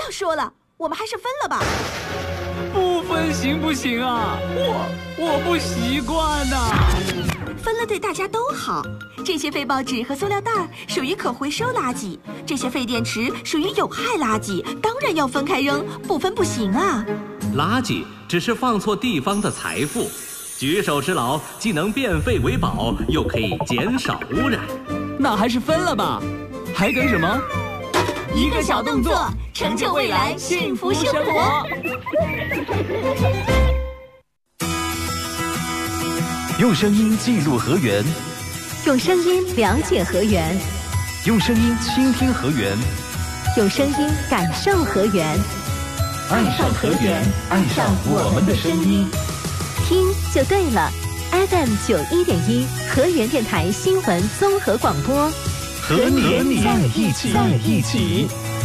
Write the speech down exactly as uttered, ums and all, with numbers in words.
要说了，我们还是分了吧。 不分行不行啊？我我不习惯呐、啊。 分了对大家都好。这些废报纸和塑料袋属于可回收垃圾，这些废电池属于有害垃圾，当然要分开扔，不分不行啊。 垃圾只是放错地方的财富，举手之劳既能变废为宝，又可以减少污染。 那还是分了吧，还等什么？ 一个小动作，成就未来幸福生活。 用声音记录河源， 用声音了解河源， 用声音倾听河源， 用声音感受河源。 爱上河源，爱上我们的声音， 听就对了。F M 九一点一河源电台新闻综合广播， 和你在一起，在一起。